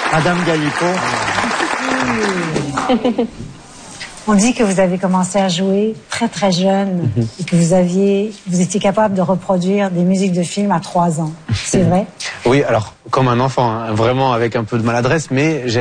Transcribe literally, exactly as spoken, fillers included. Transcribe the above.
Madame Galipo. On dit que vous avez commencé à jouer très très jeune mm-hmm. et que vous aviez, vous étiez capable de reproduire des musiques de films à trois ans. C'est vrai? Oui, alors comme un enfant, hein, vraiment avec un peu de maladresse, mais j'ai